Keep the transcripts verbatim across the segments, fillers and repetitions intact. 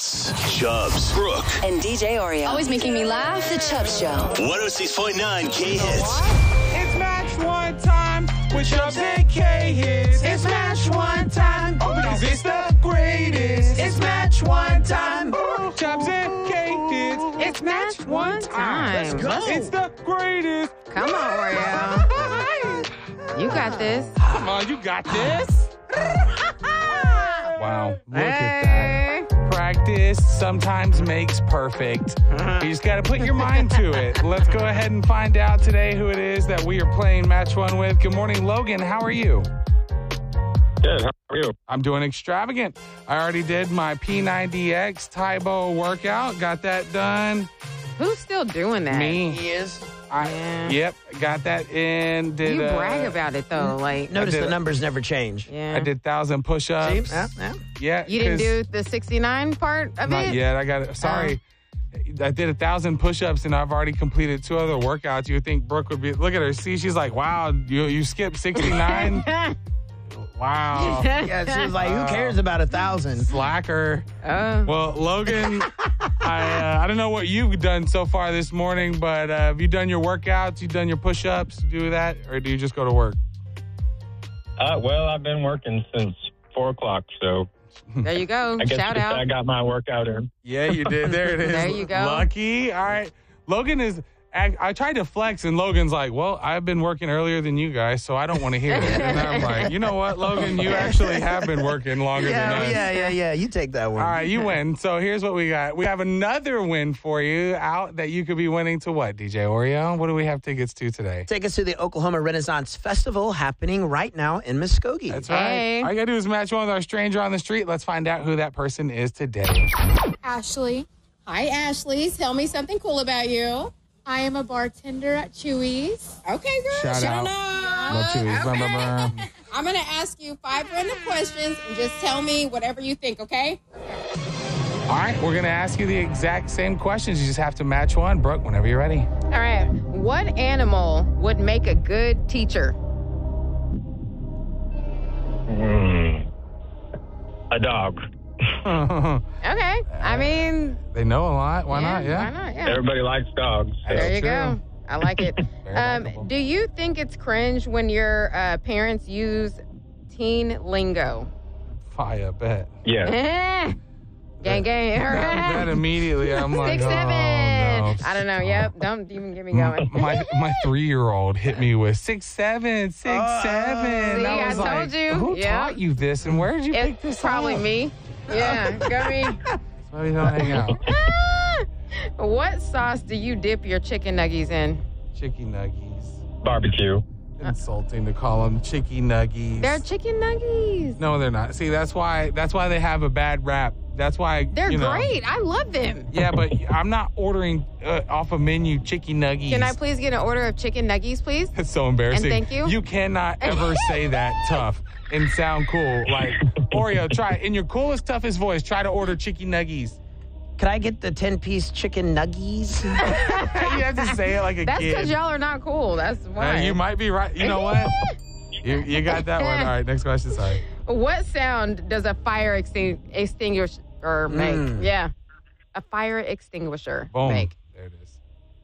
It's Chubbs, Brooke, and D J Oreo. Always making me laugh. The Chubbs Show. one oh six point nine K-Hits. It's match one time with Chubbs and K-Hits. It's match one time because it's the greatest. It's match one time. Chubbs and K-Hits. It's match one time. Let's go. It's the greatest. Come on, Oreo. You got this. Come on, you got this. Wow, look Hey. at that. Practice sometimes makes perfect. You just got to put your mind to it. Let's go ahead and find out today who it is that we are playing match one with. Good morning, Logan. How are you? Good. How are you? I'm doing extravagant. I already did my P ninety X Tybo workout. Got that done. Who's still doing that? Me. He is. I, Yeah. Yep, got that in. Did, You uh, brag about it, though. Like, Notice did the it. numbers never change. yeah. I did one thousand push-ups. See? Yeah, yeah. Yeah. You didn't 'cause- do the sixty-nine part of Not it? yet. I got it. Sorry. I did a thousand push-ups and I've already completed two other workouts. You would think Brooke would be. Look at her. See, she's like, wow, you you skipped sixty-nine. Wow. Yeah, she was like, who cares about a thousand? Slacker. Oh. Well, Logan, I uh, I don't know what you've done so far this morning, but uh, have you done your workouts? You done your push-ups? Do that, or do you just go to work? Uh, well, I've been working since four o'clock, so There you go. I guess Shout you could say I out. got my workout in. Yeah, you did. There it is. There you go. Lucky. All right. Logan is. I, I tried to flex, and Logan's like, well, I've been working earlier than you guys, so I don't want to hear it. And I'm like, you know what, Logan? You actually have been working longer Yeah, than us. yeah, yeah, yeah. You take that one. All right, you win. So here's what we got. We have another win for you out that you could be winning to what, D J Oreo? What do we have tickets to today? Take us to the Oklahoma Renaissance Festival happening right now in Muskogee. That's right. Hey. All you got to do is match one with our stranger on the street. Let's find out who that person is today. Ashley. Hi, Ashley. Tell me something cool about you. I am a bartender at Chewy's. Okay, girl. Shout out. Love Chewy's. Brum, brum, brum. I'm going to ask you five random questions and just tell me whatever you think, okay? All right, we're going to ask you the exact same questions. You just have to match one. Brooke, whenever you're ready. All right. What animal would make a good teacher? Mm. A dog. Okay. I mean, They know a lot. Why not? Yeah. Why not? Yeah. Everybody likes dogs. So. There you true. go. I like it. Very um, likable. do you think it's cringe when your uh, parents use teen lingo? I bet. Yes. gang, gang. That, that immediately, I'm like, Six, oh, seven. no. I don't know. Yep. Don't even get me going. My my three year old hit me with six seven six Oh, seven. see, I I was told like, you. Who Yeah. taught you this, and where did you pick It's this probably up? me. Yeah, go me. That's why we don't hang out. What sauce do you dip your chicken nuggies in? Chicky nuggies. Barbecue. Insulting to call them chicky nuggies. They're chicken nuggies. no, they're not. See, that's why that's why they have a bad rap. That's why They're you know, great. I love them. Yeah, but I'm not ordering uh, off a menu chicky nuggies. Can I please get an order of chicken nuggies, please? It's so embarrassing. And thank you. You cannot ever say that tough and sound cool. Like, Oreo, try in your coolest, toughest voice, try to order chicky nuggies. Could I get the ten-piece chicken nuggies? You have to say it like a That's kid. because y'all are not cool. That's Uh, why. you might be right. You know what? you, you got that one. All right, next question. Sorry. What sound does a fire extin- extinguisher make? Mm. Yeah. A fire extinguisher Boom. make. There it is.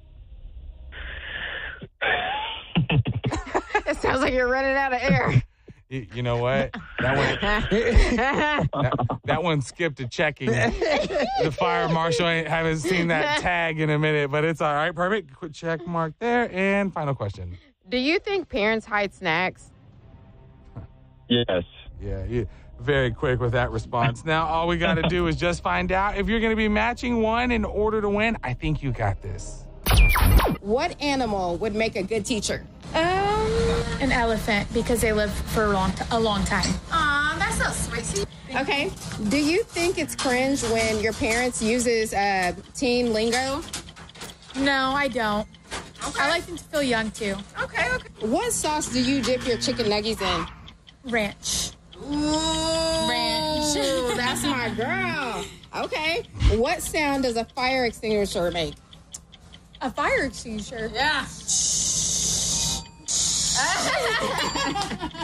It sounds like you're running out of air. You, you know what? That one, that, that one skipped a checking. The fire marshal ain't haven't seen that tag in a minute, but it's all right. Perfect. Quick check mark there. And final question. Do you think parents hide snacks? Yes. Yeah, you, very quick with that response. Now, all we got to do is just find out if you're going to be matching one in order to win. I think you got this. What animal would make a good teacher? Um, an elephant because they live for a long, t- a long time. Aw, that's so sweet. Okay. Do you think it's cringe when your parents uses uh, teen lingo? No, I don't. Okay. I like them to feel young too. Okay, okay. What sauce do you dip your chicken nuggies in? Ranch. Ooh, Ranch. That's my girl. Okay. What sound does a fire extinguisher make? A fire extinguisher. Yeah.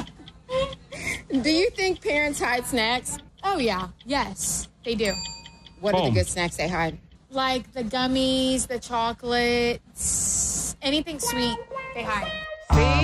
Do you think parents hide snacks? Oh yeah. Yes, they do. What are Boom. the good snacks they hide? Like the gummies, the chocolates, anything sweet, they hide. See?